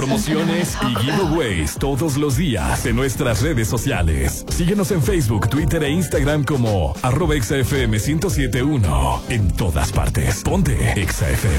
promociones y giveaways todos los días en nuestras redes sociales. Síguenos en Facebook, Twitter e Instagram como @ExaFM 1071. En todas partes. Ponte Exa FM.